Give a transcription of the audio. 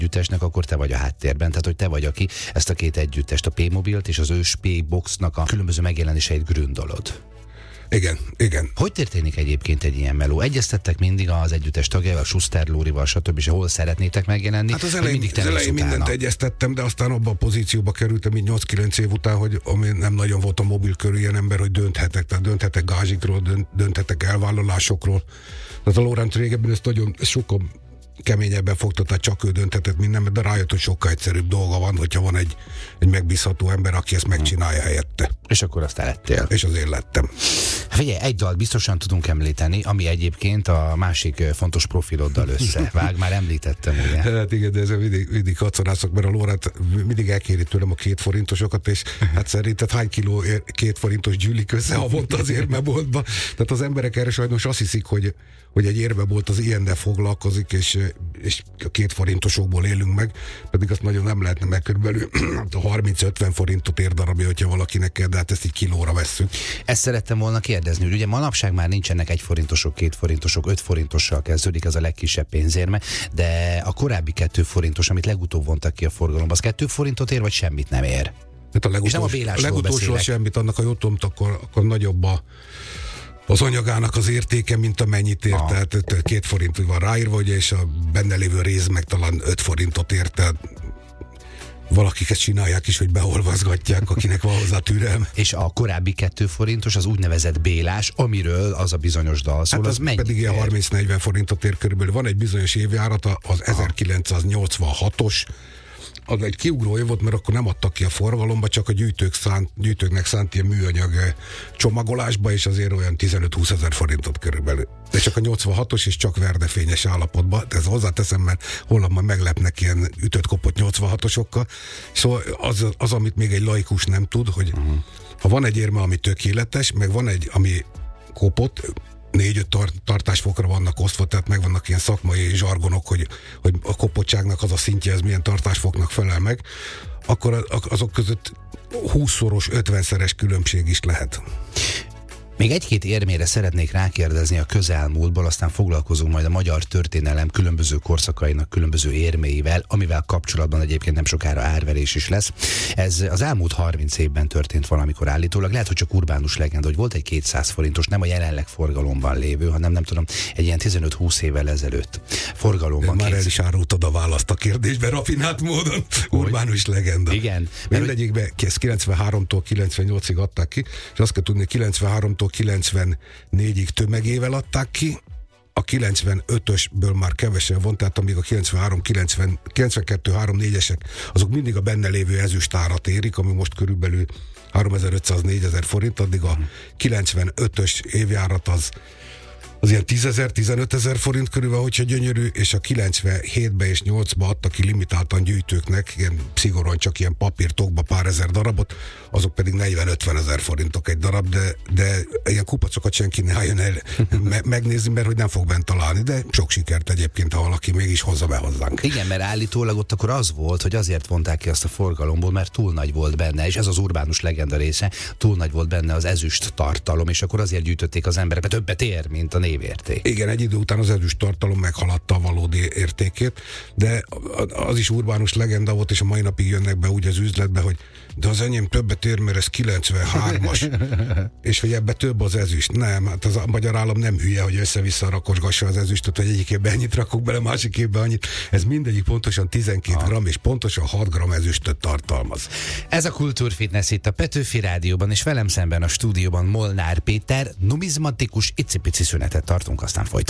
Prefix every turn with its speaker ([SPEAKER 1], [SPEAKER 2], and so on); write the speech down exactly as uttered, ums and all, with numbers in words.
[SPEAKER 1] együttesnek, akkor te vagy a háttérben, tehát hogy te vagy, aki ezt a két együttest, a P-mobilt és az ős P-boxnak a különböző megjelenéseit gründolod.
[SPEAKER 2] Igen, igen.
[SPEAKER 1] Hogy történik egyébként egy ilyen meló? Egyeztettek mindig az együttes tagjával, Schuster Lórival, stb. És hol szeretnétek megjelenni?
[SPEAKER 2] Hát az elején,
[SPEAKER 1] mindig
[SPEAKER 2] az elején mindent egyeztettem, de aztán abban a pozícióba kerültem így nyolc-kilenc év után, hogy ami nem nagyon volt a mobil körül ilyen ember, hogy dönthetek, tehát dönthetek gázsikról, dönthetek elvállalásokról. Tehát a Lórend régebben ezt nagyon ez sokkal keményebben fogta, tehát csak ő döntetett mindenben, de rájött, hogy sokkal egyszerűbb dolga van, hogyha van egy, egy megbízható ember, aki ezt megcsinálja helyette.
[SPEAKER 1] És akkor azt lettél.
[SPEAKER 2] És azért lettem.
[SPEAKER 1] Figyelj, egy dalt biztosan tudunk említeni, ami egyébként a másik fontos profiloddal összevág, már említettem, ugye?
[SPEAKER 2] Hát igen, de ezzel mindig, mindig kacarászok, mert a Lórend mindig elkéri tőlem a két forintosokat, és hát szerinted hány kiló ér, két forintos gyűlik össze havonta az érmeboltba. Tehát az emberek erre sajnos azt hiszik, hogy, hogy egy érmebolt az ilyennel foglalkozik, és, és a két forintosokból élünk meg, pedig azt nagyon nem lehetne, meg körülbelül harminc-ötven forintot ér darabja, hogyha valakinek kell, de hát ezt így kilóra vesszük.
[SPEAKER 1] Ezt szerettem volna kérdezni, hogy ugye manapság már nincsenek egy forintosok, két forintosok, öt forintossal kezdődik, ez a legkisebb pénzérme, de a korábbi kettő forintos, amit legutóbb vontak ki a forgalomba, az kettő forintot ér, vagy semmit nem ér?
[SPEAKER 2] Hát a legutolsó, a legutolsó semmit, annak a jutott, akkor, akkor nagyobb a az anyagának az értéke, mint amennyit ér, tehát két forint van ráírva, ugye, és a benne lévő rész meg talán öt forintot ér, tehát valakik ezt csinálják is, hogy beolvazgatják, akinek van hozzá türelme.
[SPEAKER 1] És a korábbi kettő forintos, az úgynevezett bélás, amiről az a bizonyos dal szól,
[SPEAKER 2] hát
[SPEAKER 1] az, az mennyi?
[SPEAKER 2] Pedig ilyen harminc-negyven forintot ér körülbelül. Van egy bizonyos évjárata, az ezerkilencszáznyolcvanhatos, az egy kiugró év volt, mert akkor nem adtak ki a forgalomba, csak a gyűjtők szánt, gyűjtőknek szánt ilyen műanyag csomagolásba, és azért olyan tizenöt-húsz ezer forintot körülbelül. De csak a nyolcvanhatos és csak verdefényes állapotban, de ez hozzáteszem, mert holnap majd meglepnek ilyen ütött-kopott nyolcvanhatosokkal. Szóval az, az, amit még egy laikus nem tud, hogy uh-huh. ha van egy érme, ami tökéletes, meg van egy, ami kopott, négy-öt tar- tartásfokra vannak osztva, tehát megvannak ilyen szakmai zsargonok, hogy, hogy a kopottságnak az a szintje, ez milyen tartásfoknak felel meg, akkor azok között húszszoros, ötvenszeres különbség is lehet.
[SPEAKER 1] Még egy-két érmére szeretnék rákérdezni a közelmúltból, aztán foglalkozunk majd a magyar történelem különböző korszakainak különböző érméivel, amivel kapcsolatban egyébként nem sokára árverés is lesz. Ez az elmúlt harminc évben történt valamikor állítólag, lehet, hogy csak urbánus legenda, hogy volt egy kétszáz forintos, nem a jelenleg forgalomban lévő, hanem nem tudom, egy ilyen tizenöt-húsz évvel ezelőtt forgalomban.
[SPEAKER 2] Már el is árultad a választ a kérdésbe rafinált módon. Urbánus legenda.
[SPEAKER 1] Igen.
[SPEAKER 2] Mindegyikben kilencvenháromtól kilencvennyolcig adták ki, és azt kell tudni, kilencvenháromtól kilencvennégyig tömegével adták ki, a kilencvenötösből már kevesebb van, tehát amíg a kilencvenhárom, kilencven, kilencvenkettő, három, négyesek, azok mindig a benne lévő ezüstárat érik, ami most körülbelül háromezer-ötszáz-négyezer forint, addig a kilencvenötös évjárat az az ilyen tízezer, tizenötezer forint körül, hogyha gyönyörű, és a kilencvenhétben és nyolcban adtak ki limitáltan gyűjtőknek, ilyen szigorúan csak ilyen papírtokba pár ezer darabot, azok pedig negyven-ötven ezer forintok egy darab, de, de ilyen kupacokat senki ne álljon el me- megnézni, mert hogy nem fog bent találni, de sok sikert egyébként, ha valaki mégis hozza be hozzánk.
[SPEAKER 1] Igen, mert állítólag ott akkor az volt, hogy azért vonták ki azt a forgalomból, mert túl nagy volt benne, és ez az urbánus legenda része, túl nagy volt benne az ezüst tartalom, és akkor azért gyűjtötték az emberek, mert többet ér, mint a névérték.
[SPEAKER 2] Igen, egy idő után az ezüst tartalom meghaladta a valódi értékét, de az is urbánus legenda volt, és a mai napig jönnek be úgy az üzletbe, hogy de az enyém többet ér, mert ez kilencvenhármas, és hogy ebbe több az ezüst. Nem, hát az a magyar állam nem hülye, hogy össze-vissza rakosgassa az ezüstöt, hogy egyik évben ennyit rakok bele, másik évben annyit. Ez mindegyik pontosan tizenkét ah. gram, és pontosan hat gram ezüstöt tartalmaz.
[SPEAKER 1] Ez a Kultúrfitness itt a Petőfi Rádióban, és velem szemben a stúdióban Molnár Péter, numizmatikus, icipici szünetet tartunk, aztán folytatjuk.